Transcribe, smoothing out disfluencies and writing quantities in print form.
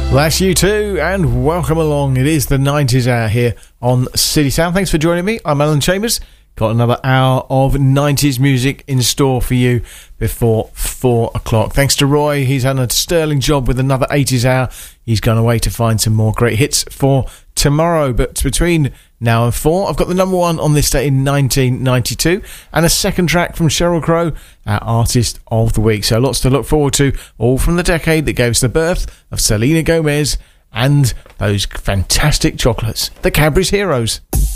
Well, that's you too, and welcome along. It is the 90s hour here on City Sound. Thanks for joining me. I'm Alan Chambers. Got another hour of 90s music in store for you before 4 o'clock. Thanks to Roy. He's done a sterling job with another 80s hour. He's gone away to find some more great hits for tomorrow. But between now and 4, I've got the number one on this day in 1992 and a second track from Sheryl Crow, our Artist of the Week. So lots to look forward to, all from the decade that gave us the birth of Selena Gomez and those fantastic chocolates, the Cadbury's Heroes.